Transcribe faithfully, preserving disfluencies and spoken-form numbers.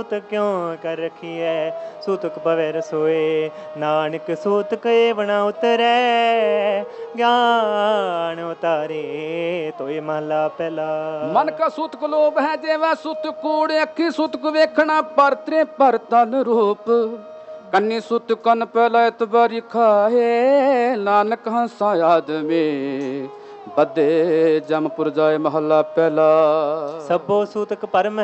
क्यों कर रखी है सूतक पवे रसोए नानक सूतक बना उतरे ज्ञान उतारे तो ये महला पहला। मन का सूतक लोभ है जेवा सूतक कूड़े अखी सूतक वेखना परत्रे पर तन रूप कन्नी सूत कन पहला इतबारी खाए नानक हंसा आदमी बदे जमपुर जाए महला पहला। सबो सूतक परम